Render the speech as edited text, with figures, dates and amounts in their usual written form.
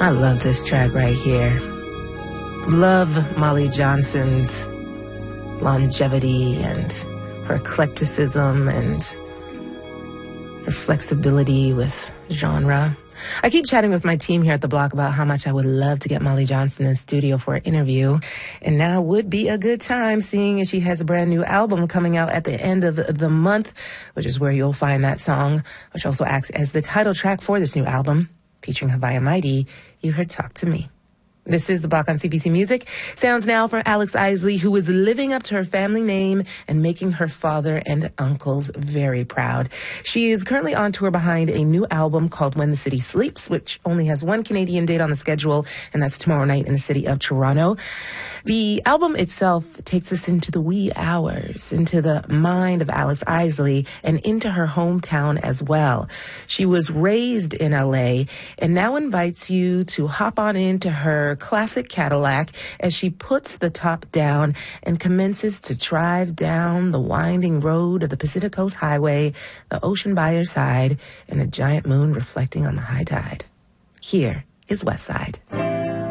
I love this track right here. Love Molly Johnson's longevity and her eclecticism and her flexibility with genre. I keep chatting with my team here at The Block about how much I would love to get Molly Johnson in studio for an interview. And now would be a good time, seeing as she has a brand new album coming out at the end of the month, which is where you'll find that song, which also acts as the title track for this new album, featuring Havaya Mighty. You heard Talk to Me. This is The Block on CBC Music. Sounds now for Alex Isley, who is living up to her family name and making her father and uncles very proud. She is currently on tour behind a new album called When the City Sleeps, which only has one Canadian date on the schedule, and that's tomorrow night in the city of Toronto. The album itself takes us into the wee hours, into the mind of Alex Isley, and into her hometown as well. She was raised in LA and now invites you to hop on into her classic Cadillac as she puts the top down and commences to drive down the winding road of the Pacific Coast Highway, the ocean by her side, and the giant moon reflecting on the high tide. Here is West Side.